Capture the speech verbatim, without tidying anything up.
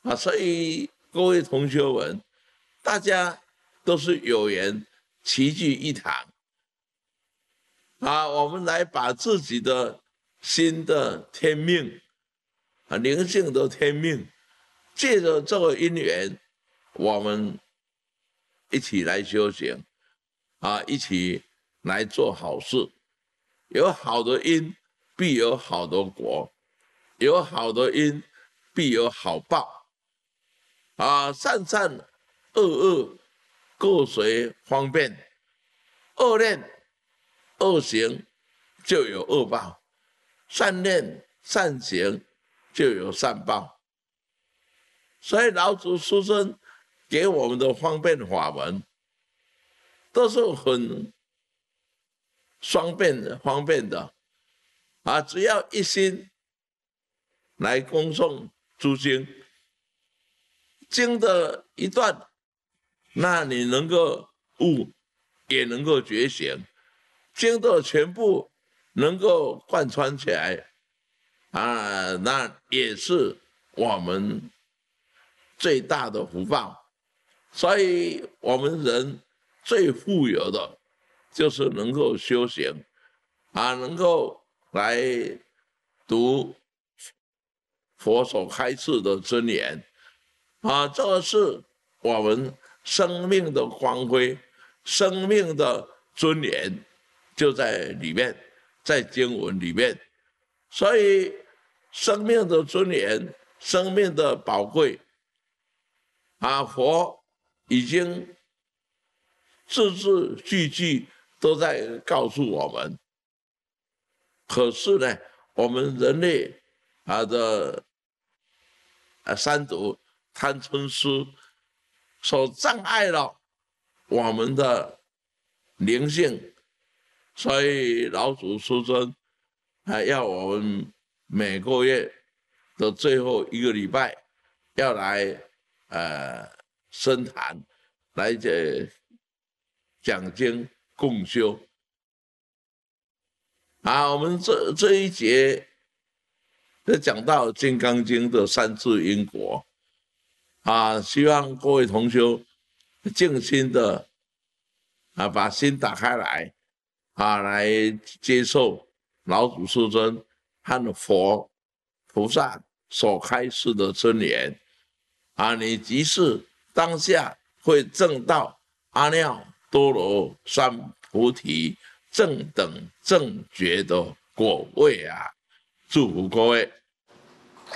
啊，所以各位同学们，大家都是有缘齐聚一堂啊，我们来把自己的心的天命啊，灵性的天命，借着这个因缘，我们一起来修行啊，一起来做好事。有好的因，必有好的果；有好的因，必有好报。啊，善善恶恶，各随方便。恶念恶行，就有恶报；善念善行，就有善报。所以老祖师尊给我们的方便法门，都是很方便的、方便的啊！只要一心来恭诵诸经，经的一段，那你能够悟，也能够觉醒；经的全部能够贯穿起来，啊，那也是我们最大的福报。所以，我们人最富有的，就是能够修行，啊，能够来读佛所开示的真言，啊，这个是我们生命的光辉，生命的尊严就在里面，在经文里面。所以，生命的尊严，生命的宝贵，啊，佛已经字字句句都在告诉我们。可是呢，我们人类啊的啊三毒贪嗔痴所障碍了我们的灵性，所以老祖师尊还要我们每个月的最后一个礼拜要来呃深谈，来这讲经共修。啊，我们这这一节就讲到《金刚经》的三世因果啊，希望各位同修静心的啊，把心打开来啊，来接受老祖师尊和佛菩萨所开示的真言啊，你即是当下会证到阿耨多罗三菩提正等正觉的果位啊！祝福各位。